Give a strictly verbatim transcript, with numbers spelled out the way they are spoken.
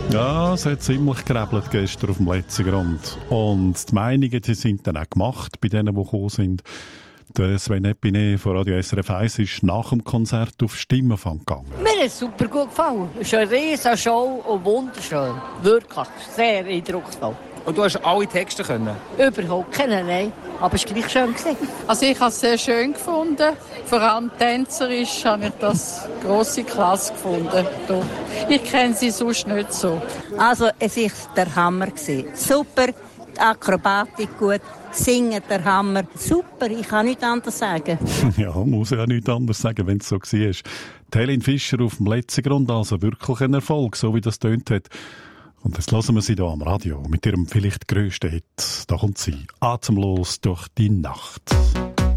Ja, es hat ziemlich gerebelt gestern auf dem letzten Grund. Und die Meinungen die sind dann auch gemacht bei denen, die gekommen sind. Der Sven Epine von Radio S R F eins ist nach dem Konzert auf Stimmenfang gegangen. Mir hat es super gut gefallen. Es ist eine riesige Show und wunderschön. Wirklich sehr eindrucksvoll. Und du hast alle Texte können? Überhaupt keine, nein. Aber es war gleich schön. Also ich habe es sehr schön gefunden. Vor allem tänzerisch habe ich das grosse Klasse gefunden. Ich kenne sie sonst nicht so. Also es war der Hammer. Super, die Akrobatik gut, singen der Hammer. Super, ich kann nichts anderes sagen. Ja, muss ja nichts anderes sagen, wenn es so war. Die Helene Fischer auf dem letzten Grund, also wirklich ein Erfolg, so wie das tönt hat. Und jetzt hören wir sie hier am Radio mit ihrem vielleicht grössten Hit. Da kommt sie, atemlos durch die Nacht.